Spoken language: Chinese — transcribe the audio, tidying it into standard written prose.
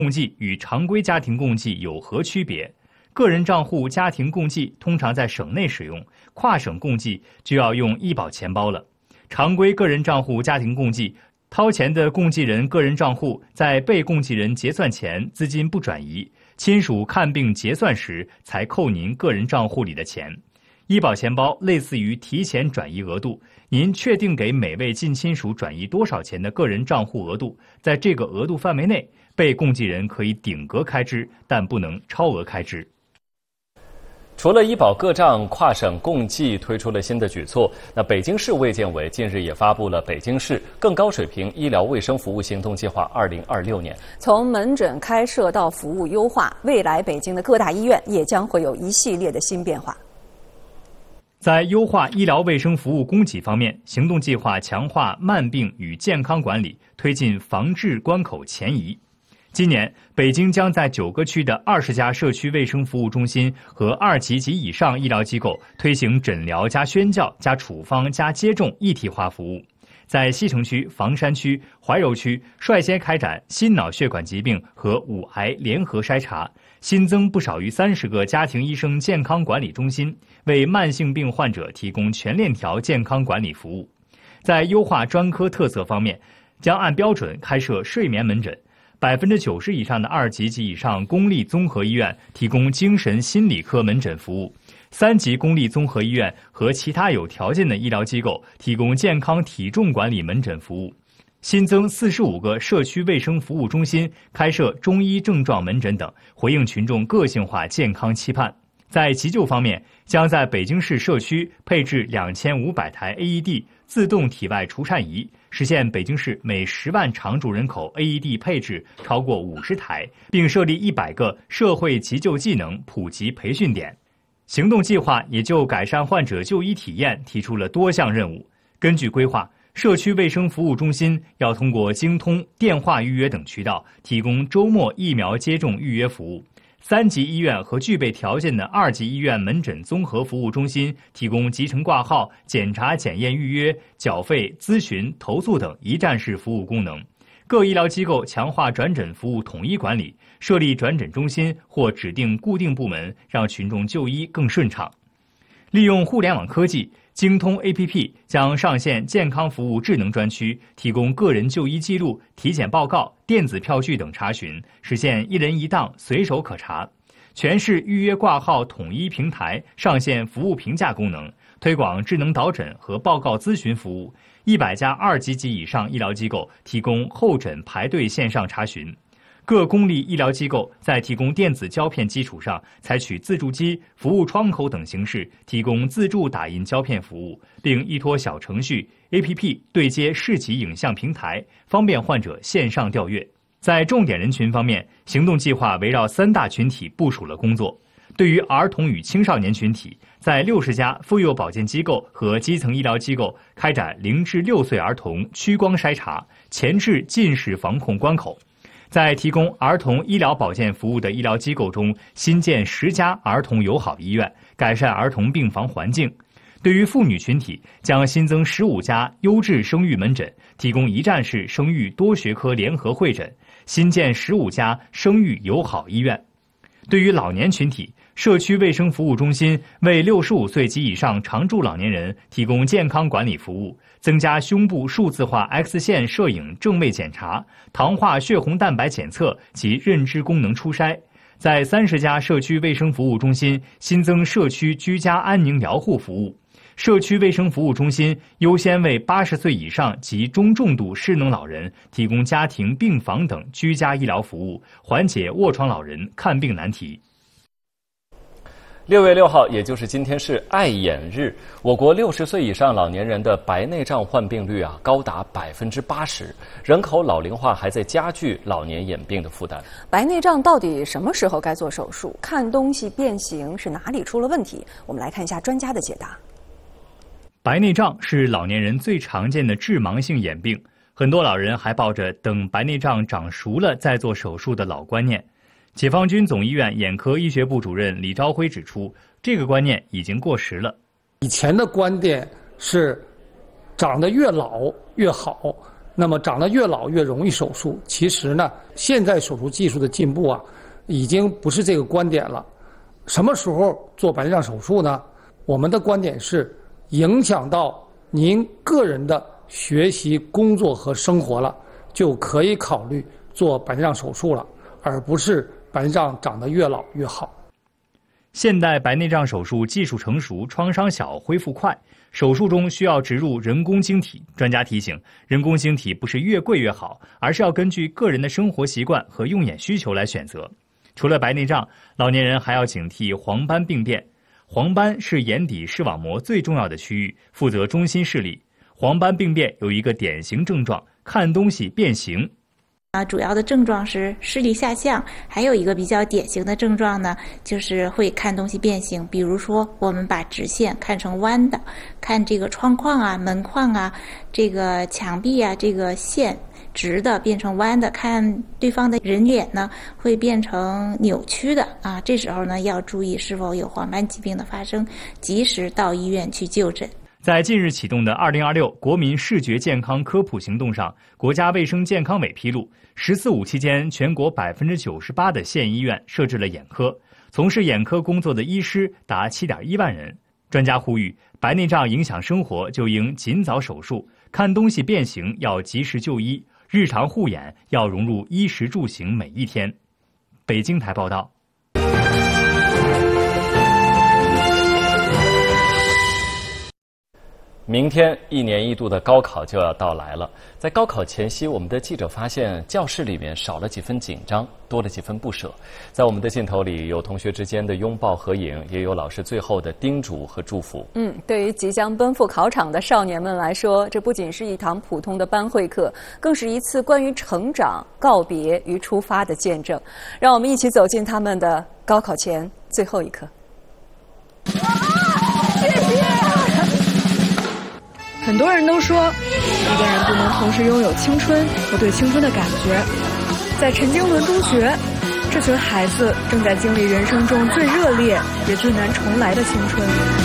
共济与常规家庭共济有何区别？个人账户家庭共济通常在省内使用，跨省共济就要用医保钱包了。常规个人账户家庭共济，掏钱的共济人个人账户在被共济人结算前资金不转移，亲属看病结算时才扣您个人账户里的钱。医保钱包类似于提前转移额度，您确定给每位近亲属转移多少钱的个人账户额度，在这个额度范围内，被共济人可以顶格开支，但不能超额开支。 除了医保个账跨省共济推出了新的举措，那北京市卫健委近日也发布了北京市更高水平医疗卫生服务行动计划2026年。 从门诊开设到服务优化，未来北京的各大医院也将会有一系列的新变化。 在优化医疗卫生服务供给方面，行动计划强化慢病与健康管理，推进防治关口前移。今年，北京将在9个区的20家社区卫生服务中心和2级及以上医疗机构推行诊疗加宣教加处方加接种一体化服务。在西城区、房山区、怀柔区率先开展心脑血管疾病和5癌联合筛查，新增不少于30个家庭医生健康管理中心，为慢性病患者提供全链条健康管理服务。在优化专科特色方面，将按标准开设睡眠门诊。90%以上的2级及以上公立综合医院提供精神心理科门诊服务，3级公立综合医院和其他有条件的医疗机构提供健康体重管理门诊服务。新增45个社区卫生服务中心，开设中医症状门诊等，回应群众个性化健康期盼。在急救方面，将在北京市社区配置2500台 AED 自动体外除颤仪，实现北京市每10万常住人口 AED 配置超过50台，并设立100个社会急救技能普及培训点。行动计划也就改善患者就医体验提出了多项任务。根据规划，社区卫生服务中心要通过京通、电话预约等渠道提供周末疫苗接种预约服务。3级医院和具备条件的2级医院门诊综合服务中心提供集成挂号、检查检验预约、缴费、咨询、投诉等一站式服务功能。各医疗机构强化转诊服务统一管理，设立转诊中心或指定固定部门，让群众就医更顺畅。利用互联网科技，京通 APP 将上线健康服务智能专区，提供个人就医记录、体检报告、电子票据等查询，实现一人一档，随手可查。全市预约挂号统一平台上线服务评价功能，推广智能导诊和报告咨询服务。100家2级及以上医疗机构提供候诊排队线上查询。各公立医疗机构在提供电子胶片基础上，采取自助机、服务窗口等形式提供自助打印胶片服务，并依托小程序 APP 对接市级影像平台，方便患者线上调阅。在重点人群方面，行动计划围绕3大群体部署了工作。对于儿童与青少年群体，在60家妇幼保健机构和基层医疗机构开展0至6岁儿童屈光筛查，前置近视防控关口。在提供儿童医疗保健服务的医疗机构中，新建10家儿童友好医院，改善儿童病房环境。对于妇女群体，将新增15家优质生育门诊，提供一站式生育多学科联合会诊，新建15家生育友好医院。对于老年群体，社区卫生服务中心为65岁及以上常住老年人提供健康管理服务，增加胸部数字化 X 线摄影正位检查、糖化血红蛋白检测及认知功能初筛。在30家社区卫生服务中心新增社区居家安宁疗护服务。社区卫生服务中心优先为80岁以上及中重度失能老人提供家庭病房等居家医疗服务，缓解卧床老人看病难题。 6月6号，也就是今天是爱眼日，我国60岁以上老年人的白内障患病率高达80%，人口老龄化还在加剧老年眼病的负担。 白内障到底什么时候该做手术？看东西变形是哪里出了问题？我们来看一下专家的解答。 白内障是老年人最常见的致盲性眼病，很多老人还抱着等白内障长熟了再做手术的老观念。解放军总医院眼科医学部主任李朝辉指出，这个观念已经过时了。 以前的观点是长得越老越好， 那么长得越老越容易手术。其实呢，现在手术技术的进步啊，已经不是这个观点了。什么时候做白内障手术呢？我们的观点是，影响到您个人的学习、工作和生活了，就可以考虑做白内障手术了，而不是白内障长得越老越好。 现代白内障手术技术成熟，创伤小，恢复快。手术中需要植入人工晶体。专家提醒，人工晶体不是越贵越好，而是要根据个人的生活习惯和用眼需求来选择。除了白内障，老年人还要警惕黄斑病变。黄斑是眼底视网膜最重要的区域，负责中心视力。黄斑病变有一个典型症状，看东西变形。 主要的症状是视力下降，还有一个比较典型的症状呢，就是会看东西变形。比如说，我们把直线看成弯的，看这个窗框啊、门框啊、这个墙壁啊，这个线直的变成弯的，看对方的人脸呢会变成扭曲的啊。这时候呢，要注意是否有黄斑疾病的发生，及时到医院去就诊。 在近日启动的2026国民视觉健康科普行动上，国家卫生健康委披露，“14·5”期间，全国98%的县医院设置了眼科，从事眼科工作的医师达7.1万人。专家呼吁，白内障影响生活就应尽早手术，看东西变形要及时就医，日常护眼要融入衣食住行每一天。北京台报道。 明天1年1度的高考就要到来了，在高考前夕，我们的记者发现教室里面少了几分紧张，多了几分不舍。在我们的镜头里，有同学之间的拥抱合影，也有老师最后的叮嘱和祝福。 对于即将奔赴考场的少年们来说，这不仅是一堂普通的班会课，更是一次关于成长、告别与出发的见证。让我们一起走进他们的高考前最后一刻。谢谢。 很多人都说，一个人不能同时拥有青春和对青春的感觉。在陈经纶中学，这群孩子正在经历人生中最热烈也最难重来的青春。